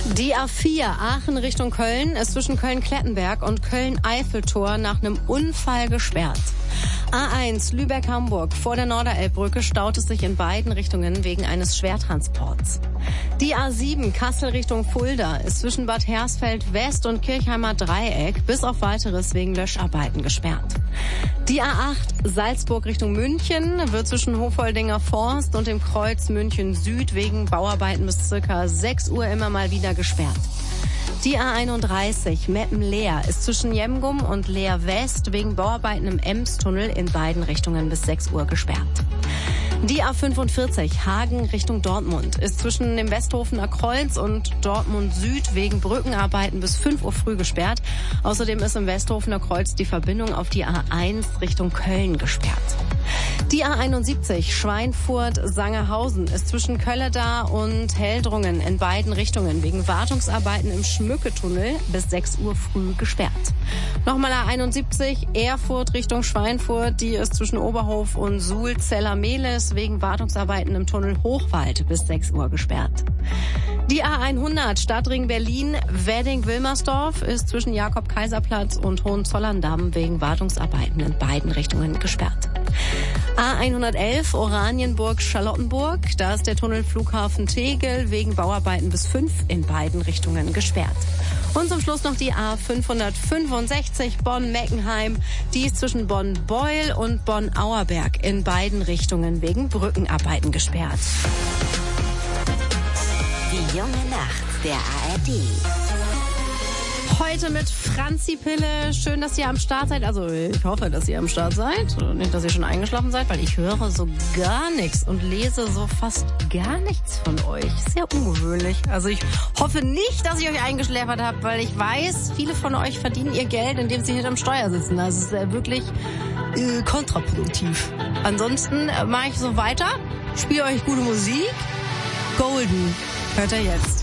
Die A4 Aachen Richtung Köln ist zwischen Köln-Klettenberg und Köln-Eiffeltor nach einem Unfall gesperrt. A1 Lübeck-Hamburg vor der Norderelbbrücke staut es sich in beiden Richtungen wegen eines Schwertransports. Die A7 Kassel Richtung Fulda ist zwischen Bad Hersfeld West und Kirchheimer Dreieck bis auf Weiteres wegen Löscharbeiten gesperrt. Die A8 Salzburg Richtung München wird zwischen Hofoldinger Forst und dem Kreuz München Süd wegen Bauarbeiten bis circa 6 Uhr immer mal wieder gesperrt. Die A31 Meppen-Leer ist zwischen Jemgum und Leer West wegen Bauarbeiten im Emstunnel in beiden Richtungen bis 6 Uhr gesperrt. Die A45 Hagen Richtung Dortmund ist zwischen dem Westhofener Kreuz und Dortmund Süd wegen Brückenarbeiten bis 5 Uhr früh gesperrt. Außerdem ist im Westhofener Kreuz die Verbindung auf die A1 Richtung Köln gesperrt. Die A71 Schweinfurt-Sangerhausen ist zwischen Kölleda und Heldrungen in beiden Richtungen wegen Wartungsarbeiten im Schmücketunnel bis 6 Uhr früh gesperrt. Nochmal A71 Erfurt Richtung Schweinfurt, die ist zwischen Oberhof und Suhl-Zeller-Mehlis wegen Wartungsarbeiten im Tunnel Hochwald bis 6 Uhr gesperrt. Die A100 Stadtring Berlin Wedding-Wilmersdorf ist zwischen Jakob-Kaiser-Platz und Hohenzollern-Damm wegen Wartungsarbeiten in beiden Richtungen gesperrt. A111 Oranienburg-Charlottenburg, da ist der Tunnel Flughafen Tegel wegen Bauarbeiten bis 5 in beiden Richtungen gesperrt. Und zum Schluss noch die A565 Bonn-Meckenheim, die ist zwischen Bonn-Beul und Bonn-Auerberg in beiden Richtungen wegen Brückenarbeiten gesperrt. Die junge Nacht der ARD. Heute mit Franzi Pille. Schön, dass ihr am Start seid. Also ich hoffe, dass ihr am Start seid. Nicht, dass ihr schon eingeschlafen seid, weil ich höre so gar nichts und lese so fast gar nichts von euch. Sehr ungewöhnlich. Also ich hoffe nicht, dass ich euch eingeschläfert habt, weil ich weiß, viele von euch verdienen ihr Geld, indem sie hinterm Steuer sitzen. Das ist wirklich kontraproduktiv. Ansonsten mache ich so weiter. Spiele euch gute Musik. Golden hört ihr jetzt.